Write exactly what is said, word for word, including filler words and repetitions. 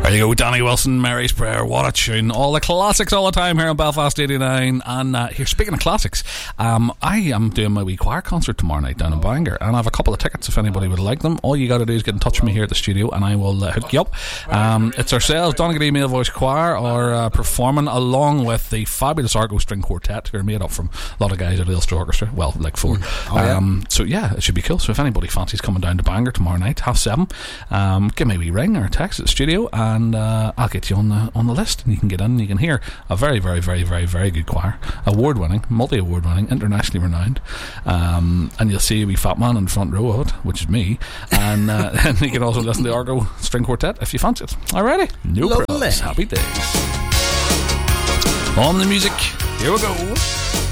There you go, Danny Wilson, Mary's Prayer, what a tune. All the classics all the time here on Belfast eighty-nine. And uh, here, speaking of classics, um, I am doing my wee choir concert tomorrow night down in Bangor, and I have a couple of tickets if anybody would like them. All you got to do is get in touch with me here at the studio and I will uh, hook you up. Um, it's ourselves, Donegal Male Voice Choir, are uh, performing along with the fabulous Argo String Quartet, who are made up from a lot of guys at the Ulster Orchestra. Well, like four. Oh, yeah. um, so yeah, it should be cool. So if anybody fancies coming down to Bangor tomorrow night, half seven, um, give me a wee ring or a text at the studio, and uh, I'll get you on the on the list, and you can get in and you can hear a very, very, very, very, very good choir, award winning, multi award winning, internationally renowned, um, and you'll see a wee fat man in the front row of it, which is me, and uh, and you can also listen to the Argo String Quartet if you fancy it. Alrighty, no problems. Happy days. On the music, here we go.